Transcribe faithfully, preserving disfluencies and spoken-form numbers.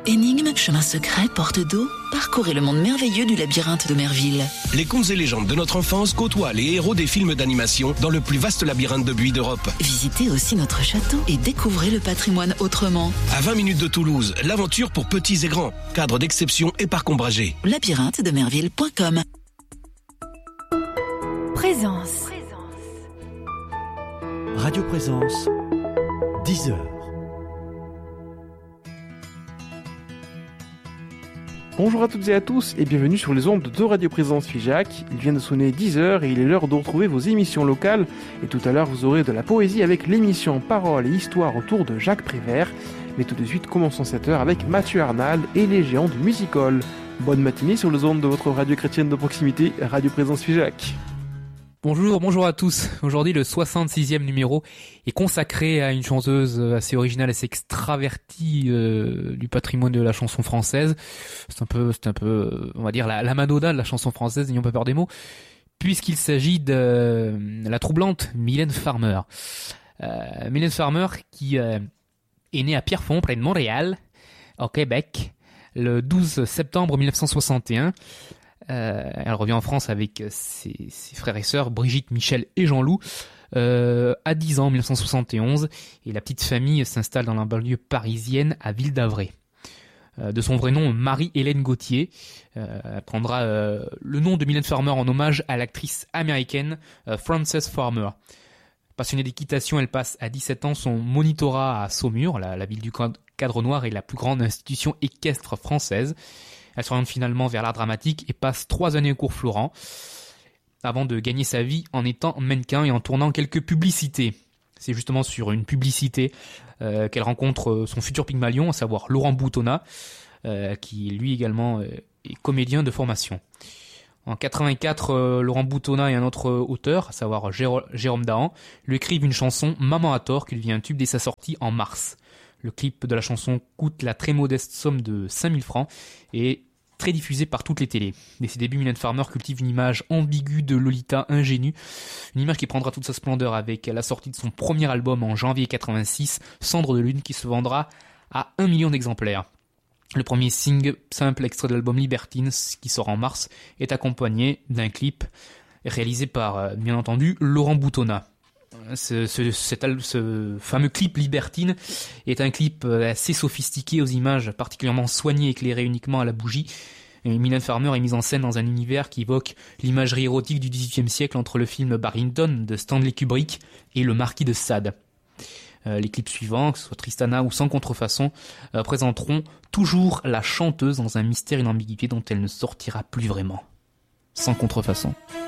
Énigmes, chemins secrets, portes d'eau, parcourez le monde merveilleux du labyrinthe de Merville. Les contes et légendes de notre enfance côtoient les héros des films d'animation dans le plus vaste labyrinthe de buis d'Europe. Visitez aussi notre château et découvrez le patrimoine autrement. À vingt minutes de Toulouse, l'aventure pour petits et grands. Cadre d'exception et parc ombragé. labyrinthe de merville point com. Présence. Radio Présence, dix heures. Bonjour à toutes et à tous et bienvenue sur les ondes de Radio Présence Figeac. Il vient de sonner dix heures et il est l'heure de retrouver vos émissions locales. Et tout à l'heure vous aurez de la poésie avec l'émission Paroles et Histoire autour de Jacques Prévert. Mais tout de suite commençons cette heure avec Mathieu Arnald et les géants du music hall. Bonne matinée sur les ondes de votre radio chrétienne de proximité, Radio Présence Figeac. Bonjour, bonjour à tous. Aujourd'hui, le soixante-sixième numéro est consacré à une chanteuse assez originale, assez extravertie euh, du patrimoine de la chanson française. C'est un peu, c'est un peu, on va dire la, la Madonna de la chanson française, n'ayons pas peur des mots, puisqu'il s'agit de euh, la troublante Mylène Farmer. Euh, Mylène Farmer qui euh, est née à Pierrefonds, près de Montréal, au Québec, le douze septembre mille neuf cent soixante et un. Euh, elle revient en France avec ses, ses frères et sœurs, Brigitte, Michel et Jean-Loup, euh, à dix ans, en mille neuf cent soixante et onze, et la petite famille s'installe dans la banlieue parisienne à Ville-d'Avray. Euh, de son vrai nom, Marie-Hélène Gauthier, euh, elle prendra euh, le nom de Mylène Farmer en hommage à l'actrice américaine euh, Frances Farmer. Passionnée d'équitation, elle passe à dix-sept ans son monitorat à Saumur, la, la ville du Cadre Noir et la plus grande institution équestre française. Elle s'oriente finalement vers l'art dramatique et passe trois années au cours Florent avant de gagner sa vie en étant mannequin et en tournant quelques publicités. C'est justement sur une publicité euh, qu'elle rencontre son futur Pygmalion, à savoir Laurent Boutonnat, euh, qui lui également euh, est comédien de formation. En quatre-vingt-quatre, euh, Laurent Boutonnat et un autre auteur, à savoir Géro- Jérôme Dahan, lui écrivent une chanson Maman à tort qui devient un tube dès sa sortie en mars. Le clip de la chanson coûte la très modeste somme de cinq mille francs et est très diffusé par toutes les télés. Dès ses débuts, Mylène Farmer cultive une image ambiguë de Lolita ingénue, une image qui prendra toute sa splendeur avec la sortie de son premier album en janvier quatre-vingt-six, Cendre de Lune, qui se vendra à un million d'exemplaires. Le premier single, simple extrait de l'album Libertines, qui sort en mars, est accompagné d'un clip réalisé par, bien entendu, Laurent Boutonnat. Ce, ce, cet, ce fameux clip Libertine est un clip assez sophistiqué aux images particulièrement soignées, éclairées uniquement à la bougie. Mylène Farmer est mise en scène dans un univers qui évoque l'imagerie érotique du dix-huitième siècle entre le film Barrington de Stanley Kubrick et le Marquis de Sade. Euh, les clips suivants, que ce soit Tristana ou Sans contrefaçon, euh, présenteront toujours la chanteuse dans un mystère et une ambiguïté dont elle ne sortira plus vraiment. Sans contrefaçon.